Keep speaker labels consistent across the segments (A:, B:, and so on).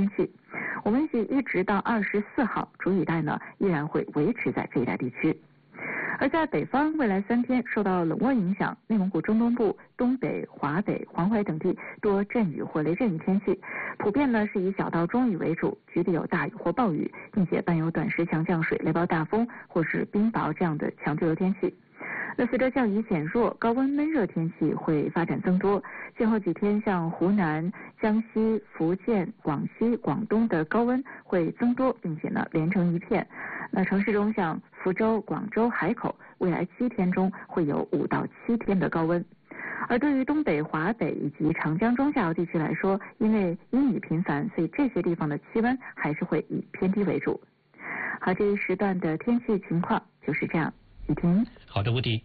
A: 气。我们预计一直到24号，主雨带呢依然会维持在这一带地区。而在北方，未来3天受到冷涡影响，内蒙古中东部、东北、华北、黄淮等地多阵雨或雷阵雨天气，普遍呢是以小到中雨为主，局地有大雨或暴雨，并且伴有短时强降水、雷暴大风或是冰雹这样的强对流天气。那随着降雨减弱，高温闷热天气会发展增多。今后几天，像湖南、江西、福建、广西、广东的高温会增多，并且呢连成一片。那城市中像福州、广州、海口，未来7天中会有5到7天的高温。而对于东北、华北以及长江中下游地区来说，因为阴雨频繁，所以这些地方的气温还是会以偏低为主。好，这一时段的天气情况就是这样。雨婷，
B: 好的，吴迪。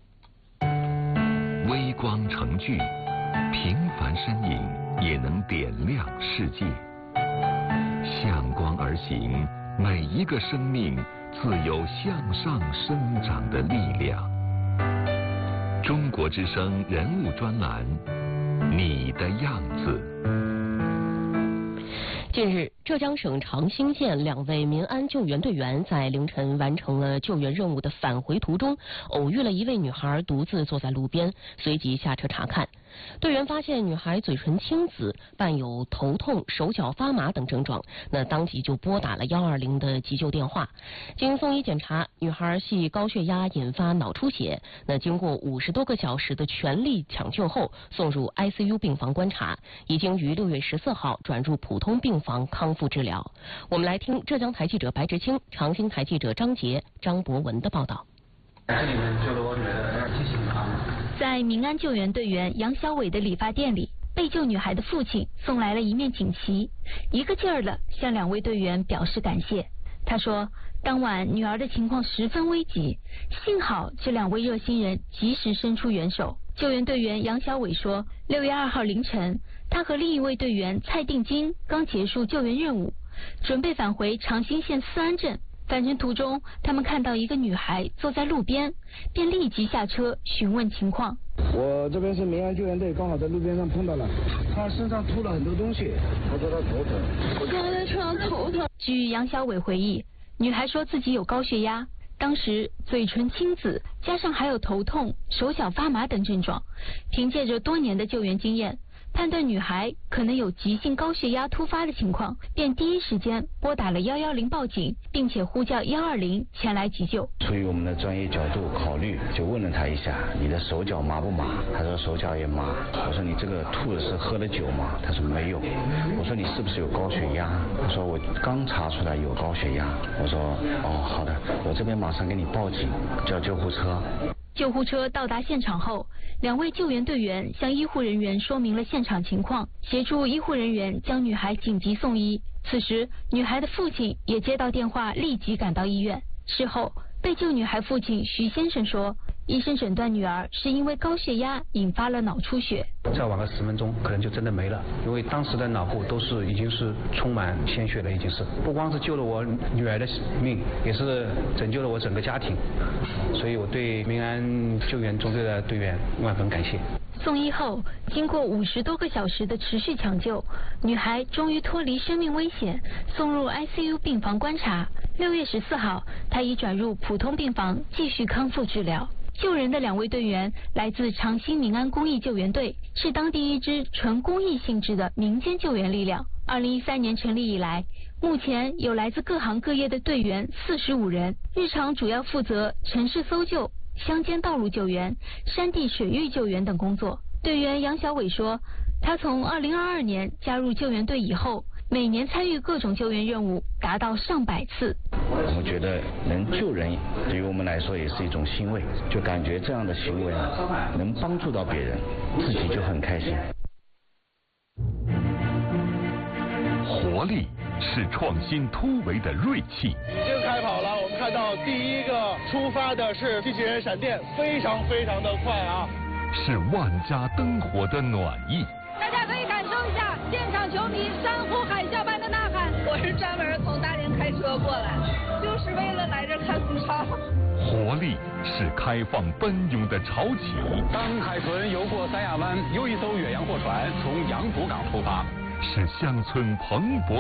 C: 微光成炬，平凡身影也能点亮世界。向光而行，每一个生命自有向上生长的力量。中国之声人物专栏，你的样子。
D: 近日，浙江省长兴县2位民安救援队员在凌晨完成了救援任务的返回途中，偶遇了一位女孩独自坐在路边，随即下车查看。队员发现女孩嘴唇青紫，伴有头痛、手脚发麻等症状，那当即就拨打了120的急救电话。经送医检查，女孩系高血压引发脑出血，那经过50多个小时的全力抢救后，送入 ICU 病房观察，已经于6月14号转入普通病房康复治疗。我们来听浙江台记者白直清、长兴台记者张杰、张博文的报道。
E: 这里面救了我女儿记性啊。
F: 在民安救援队员杨小伟的理发店里，被救女孩的父亲送来了一面锦旗，一个劲儿地向2位队员表示感谢。他说，当晚女儿的情况十分危急，幸好这2位热心人及时伸出援手。救援队员杨小伟说，6月2号凌晨，他和另一位队员蔡定金刚结束救援任务，准备返回长兴县思安镇。返程途中，他们看到一个女孩坐在路边，便立即下车询问情况。
G: 我这边是民安救援队，刚好在路边上碰到了，她身上吐了很多东西，她说她头疼。
F: 我刚才在车上头疼。据杨小伟回忆，女孩说自己有高血压，当时嘴唇青紫，加上还有头痛、手脚发麻等症状。凭借着多年的救援经验，判断女孩可能有急性高血压突发的情况，便第一时间拨打了110报警，并且呼叫120前来急救。
G: 出于我们的专业角度考虑，就问了他一下，你的手脚麻不麻？他说手脚也麻。我说你这个吐的是喝了酒吗？他说没有。我说你是不是有高血压？他说我刚查出来有高血压。我说哦好的，我这边马上给你报警，叫救护车。
F: 救护车到达现场后，2位救援队员向医护人员说明了现场情况，协助医护人员将女孩紧急送医。此时，女孩的父亲也接到电话，立即赶到医院。事后，被救女孩父亲徐先生说，医生诊断女儿是因为高血压引发了脑出血。
E: 再晚个10分钟，可能就真的没了，因为当时的脑部已经是充满鲜血了，已经是不光是救了我女儿的命，也是拯救了我整个家庭，所以我对民安救援中队的队员万分感谢。
F: 送医后，经过50多个小时的持续抢救，女孩终于脱离生命危险，送入 ICU 病房观察。6月14号，她已转入普通病房继续康复治疗。救人的2位队员来自长兴民安公益救援队，是当地一支纯公益性质的民间救援力量。2013年成立以来，目前有来自各行各业的队员45人，日常主要负责城市搜救、乡间道路救援、山地水域救援等工作。队员杨小伟说，他从2022年加入救援队以后，每年参与各种救援任务达到上百次。
G: 我觉得能救人，对于我们来说也是一种欣慰，就感觉这样的行为能帮助到别人，自己就很开心。
C: 活力是创新突围的锐气。
H: 已经开跑了，我们看到第一个出发的是机器人闪电，非常的快啊！
C: 是万家灯火的暖意。
I: 大家可以感受一下现场球迷山呼海啸般的呐喊。我是专门从大连开车过来，就是为了来这看足超。
C: 活力是开放奔涌的潮起。
J: 当海豚游过三亚湾，又一艘远洋货船从洋浦港出发。
C: 是乡村蓬勃